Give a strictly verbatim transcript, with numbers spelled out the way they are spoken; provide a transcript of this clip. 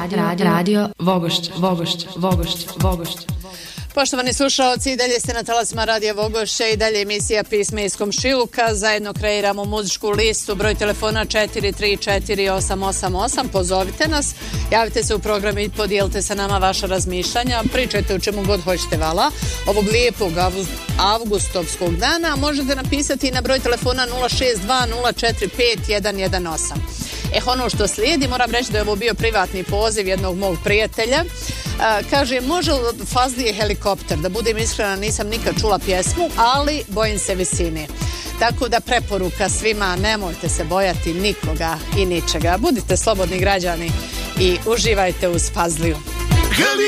radio, radio, radio Vogošće, Vogošće, Vogošće, Vogošće. Poštovani slušalci, i dalje ste na talasima Radija Vogošće i dalje emisija Pisme iz komšiluka. Zajedno kreiramo muzičku listu, broj telefona četiri tri četiri osam osam osam. Pozovite nas, javite se u program i podijelite sa nama vaša razmišljanja. Pričajte o čemu god hoćete, vala. Ovog lijepog avgustovskog dana možete napisati na broj telefona nula šest dva nula četiri pet jedan jedan osam. E, ono što slijedi, moram reći da je ovo bio privatni poziv jednog mog prijatelja. A, kaže, može li od Fazlije helikopter? Da budem iskrena, nisam nikad čula pjesmu, ali bojim se visine. Tako da preporuka svima, nemojte se bojati nikoga i ničega. Budite slobodni građani i uživajte uz Fazliju.